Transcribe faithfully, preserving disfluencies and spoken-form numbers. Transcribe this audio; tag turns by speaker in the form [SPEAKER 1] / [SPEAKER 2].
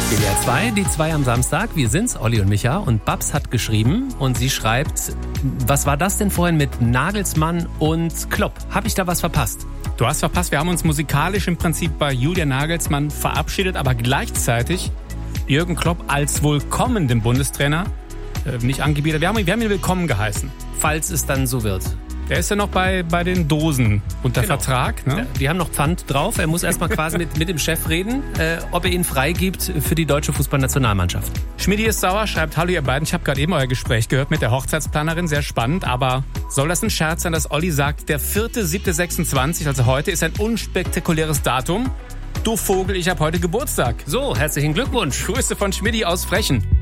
[SPEAKER 1] D D R zwei, die zwei am Samstag. Wir sind's, Olli und Micha. Und Babs hat geschrieben und sie schreibt, was war das denn vorhin mit Nagelsmann und Klopp? Hab ich da was verpasst?
[SPEAKER 2] Du hast verpasst, wir haben uns musikalisch im Prinzip bei Julian Nagelsmann verabschiedet, aber gleichzeitig Jürgen Klopp als wohl kommenden Bundestrainer äh, nicht angebietet. Wir haben, wir haben ihn willkommen geheißen.
[SPEAKER 1] Falls es dann so wird.
[SPEAKER 2] Der ist ja noch bei, bei den Dosen unter genau. Vertrag. Ne?
[SPEAKER 1] Die haben noch Pfand drauf. Er muss erstmal quasi mit, mit dem Chef reden, äh, ob er ihn freigibt für die deutsche Fußballnationalmannschaft.
[SPEAKER 2] Schmidi ist sauer, schreibt, hallo ihr beiden, ich habe gerade eben euer Gespräch gehört mit der Hochzeitsplanerin, sehr spannend, aber soll das ein Scherz sein, dass Olli sagt, der vierte siebte sechsundzwanzig, also heute, ist ein unspektakuläres Datum? Du Vogel, ich habe heute Geburtstag.
[SPEAKER 1] So, herzlichen Glückwunsch.
[SPEAKER 2] Grüße von Schmidi aus Frechen.